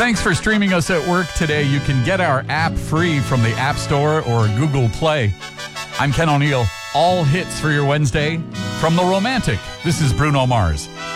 Thanks for streaming us at work today. You can get our app free from the App Store or Google Play. I'm Ken O'Neill. All hits for your Wednesday from The Romantic. This is Bruno Mars.